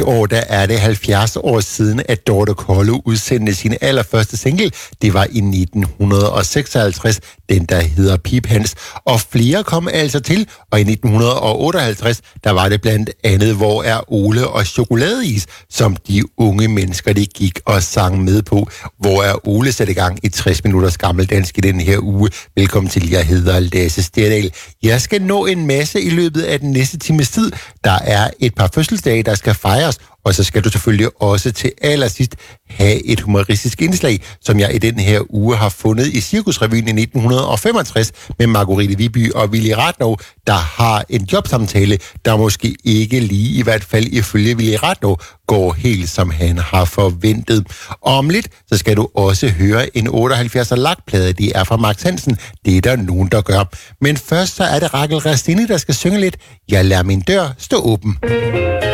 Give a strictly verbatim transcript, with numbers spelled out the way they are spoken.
år der er det halvfjerds år siden, at Dorte Kollo udsendte sin allerførste single. Det var i nitten seksoghalvtreds, den der hedder Piphans. Og flere kom altså til, og i nitten otteoghalvtreds, der var det blandt andet Hvor er Ole og Chokoladeis, som de unge mennesker, de gik og sang med på. Hvor er Ole sat i gang i tres minutters gammeldansk i den her uge. Velkommen til, jeg hedder Lasse Sterdal. Jeg skal nå en masse i løbet af den næste times tid. Der er et par fødselsdage, der skal fejres, og så skal du selvfølgelig også til allersidst have et humoristisk indslag, som jeg i den her uge har fundet i Cirkusrevyen i nitten femogtres med Margrethe Viby og Willy Ratnov, der har en jobsamtale, der måske ikke lige, i hvert fald ifølge Willy Ratnov, går helt som han har forventet. Og om lidt, så skal du også høre en otteoghalvfjerdser lakplade. Det er fra Max Hansen. Det er der nogen, der gør. Men først så er det Rakel Rastini, der skal synge lidt. Jeg lader min dør stå åben.